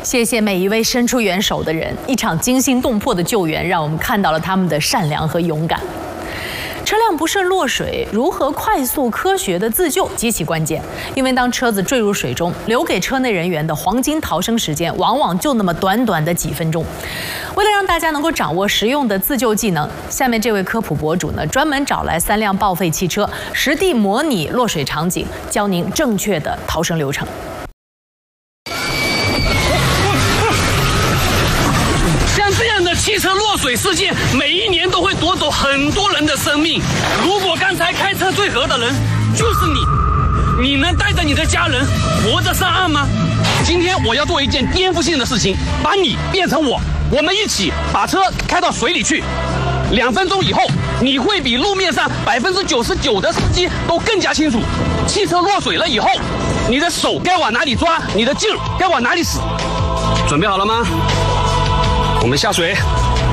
谢谢每一位伸出援手的人，一场惊心动魄的救援，让我们看到了他们的善良和勇敢。车辆不慎落水，如何快速科学的自救极其关键，因为当车子坠入水中，留给车内人员的黄金逃生时间往往就那么短短的几分钟。为了让大家能够掌握实用的自救技能，下面这位科普博主呢，专门找来3辆报废汽车，实地模拟落水场景，教您正确的逃生流程。 这样的汽车落水事件，每一年都会夺走很多人的生命。如果刚才开车最合的人就是你，你能带着你的家人活着上岸吗？今天我要做一件颠覆性的事情，把你变成我们一起把车开到水里去。2分钟以后，你会比路面上99%的司机都更加清楚，汽车落水了以后，你的手该往哪里抓，你的劲儿该往哪里使。准备好了吗？我们下水。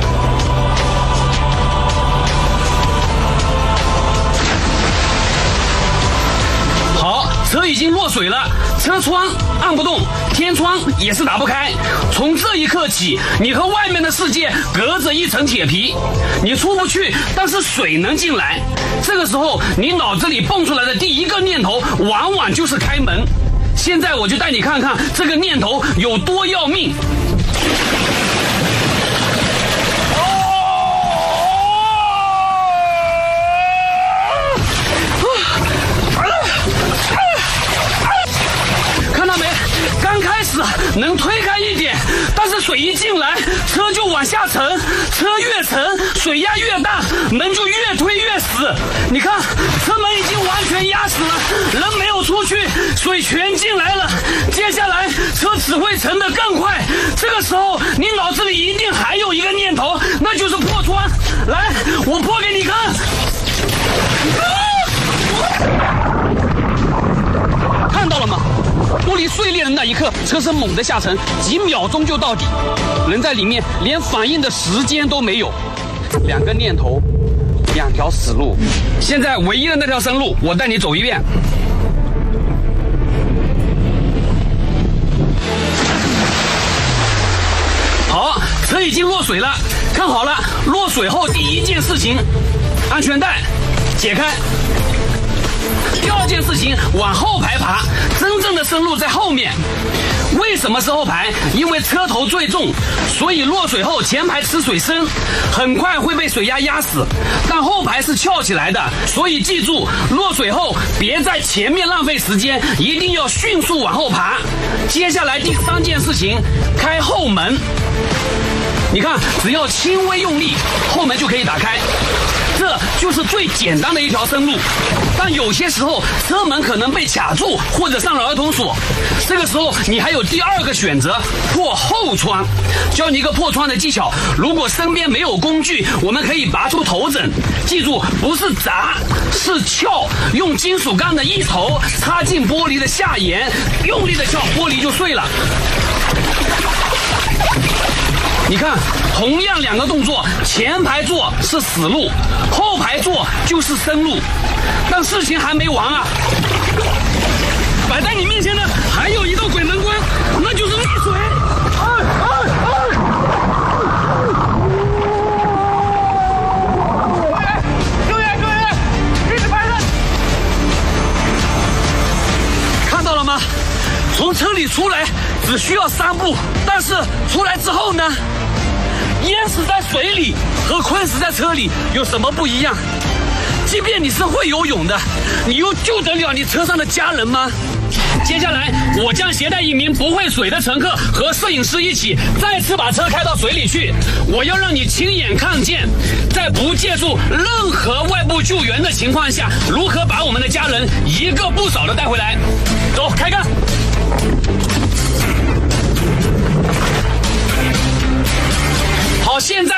好，车已经落水了，车窗按不动，天窗也是打不开。从这一刻起，你和外面的世界隔着一层铁皮，你出不去，但是水能进来。这个时候，你脑子里蹦出来的第一个念头，往往就是开门。现在我就带你看看这个念头有多要命。刚开始能推开一点，但是水一进来，车就往下沉，车越沉，水压越大，门就越推越死。你看，车门已经完全压死了，人没有出去，水全进来了。接下来车只会沉得更快。这个时候，你脑子里一定还有一个念头，那就是破窗。来，我破给你看。看到了吗？玻璃碎裂的那一刻，车身猛地下沉，几秒钟就到底，人在里面连反应的时间都没有。2个念头，2条死路。现在唯一的那条生路，我带你走一遍。好，车已经落水了，看好了，落水后第一件事情，安全带解开。第2件事情，往后排爬，真正的生路在后面。为什么是后排？因为车头最重，所以落水后前排吃水深，很快会被水压压死。但后排是翘起来的，所以记住，落水后别在前面浪费时间，一定要迅速往后爬。接下来第3件事情，开后门。你看，只要轻微用力，后门就可以打开。这就是最简单的一条生路，但有些时候车门可能被卡住或者上了儿童锁，这个时候你还有第2个选择，破后窗。教你一个破窗的技巧，如果身边没有工具，我们可以拔出头枕，记住不是砸，是撬，用金属钢的一头插进玻璃的下沿，用力的撬，玻璃就碎了。你看，同样2个动作，前排做是死路，后排做就是生路。但事情还没完啊！摆在你面前的还有一道鬼门关，那就是溺水。救援！一直拍着！看到了吗？从车里出来只需要3步，但是出来之后呢？淹死在水里和困死在车里有什么不一样？即便你是会游泳的，你又救得了你车上的家人吗？接下来，我将携带一名不会水的乘客和摄影师一起再次把车开到水里去。我要让你亲眼看见，在不借助任何外部救援的情况下，如何把我们的家人一个不少的带回来。走，开干！好，现在。